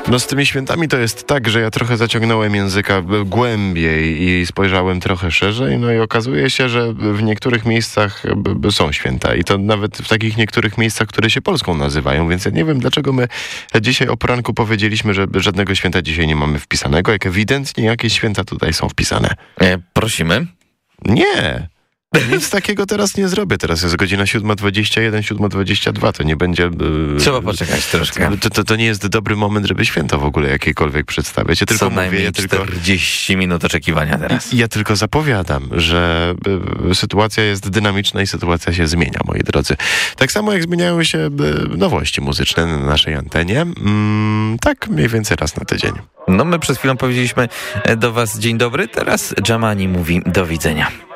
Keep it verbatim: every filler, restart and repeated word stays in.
No z tymi świętami to jest tak, że ja trochę zaciągnąłem języka głębiej i spojrzałem trochę szerzej, no i okazuje się, że w niektórych miejscach są święta i to nawet w takich niektórych miejscach, które się Polską nazywają, więc ja nie wiem, dlaczego my dzisiaj o poranku powiedzieliśmy, że żadnego święta dzisiaj nie mamy wpisanego, jak ewidentnie jakieś święta tutaj są wpisane. E, prosimy? Nie. Nic takiego teraz nie zrobię. Teraz jest godzina siódma dwadzieścia jeden, siódma dwadzieścia dwa. To nie będzie... Yy, Trzeba poczekać troszkę. To, to, to nie jest dobry moment, żeby święta w ogóle jakiekolwiek przedstawiać. Ja tylko Co mówię, najmniej ja tylko, czterdzieści minut oczekiwania teraz. ja tylko zapowiadam, że y, sytuacja jest dynamiczna i sytuacja się zmienia, moi drodzy. Tak samo jak zmieniają się y, nowości muzyczne na naszej antenie. Mm, tak mniej więcej raz na tydzień. No my przed chwilą powiedzieliśmy do was dzień dobry, teraz Jamani mówi do widzenia.